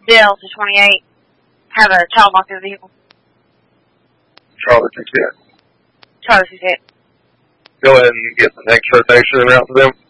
Delta 28. Have a child locked in the vehicle. Charlie 68. Charlie 68. Go ahead and get the next rotation out to them.